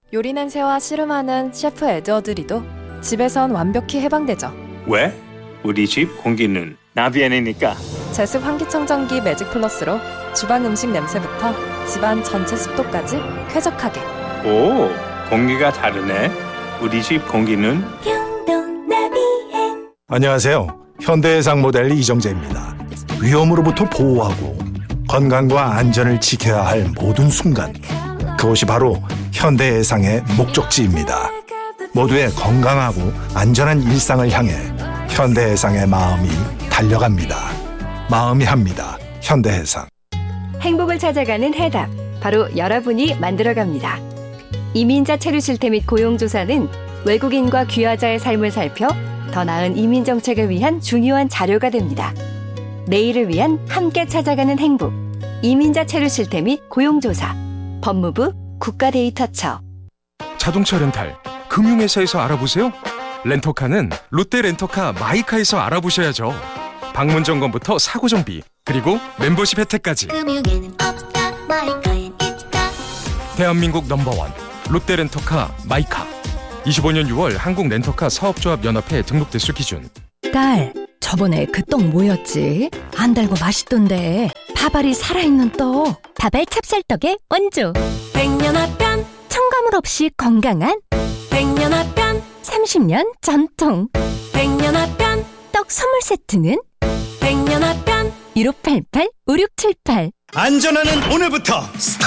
요리 냄새와 씨름하는 셰프 에드워드리도 집에선 완벽히 해방되죠. 왜? 우리 집 공기는 나비안이니까. 제습 환기청정기 매직 플러스로 주방 음식 냄새부터 집안 전체 습도까지 쾌적하게. 오, 공기가 다르네. 우리 집 공기는 영동나비엔. 안녕하세요. 현대해상 모델 이정재입니다. 위험으로부터 보호하고 건강과 안전을 지켜야 할 모든 순간, 그것이 바로 현대해상의 목적지입니다. 모두의 건강하고 안전한 일상을 향해 현대해상의 마음이 달려갑니다. 마음이 합니다. 현대해상. 행복을 찾아가는 해답, 바로 여러분이 만들어갑니다. 이민자 체류 실태 및 고용조사는 외국인과 귀화자의 삶을 살펴 더 나은 이민 정책을 위한 중요한 자료가 됩니다. 내일을 위한 함께 찾아가는 행복, 이민자 체류 실태 및 고용조사, 법무부 국가데이터처. 자동차 렌탈, 금융회사에서 알아보세요. 렌터카는 롯데 렌터카 마이카에서 알아보셔야죠. 방문 점검부터 사고 정비, 그리고 멤버십 혜택까지. 금융에는 없다, 마이카엔 있다. 대한민국 넘버원 롯데 렌터카 마이카. 25년 6월 한국 렌터카 사업조합 연합회 등록 대수 기준. 딸, 저번에 그 떡 뭐였지? 안 달고 맛있던데. 밥알이 살아있는 떡. 밥알 찹쌀떡의 원조. 백년화변, 첨가물 없이 건강한 백년화변, 30년 전통. 백년화변, 떡 선물 세트는 백년화변. 1588-5678. 안전하는 오늘부터 스타트!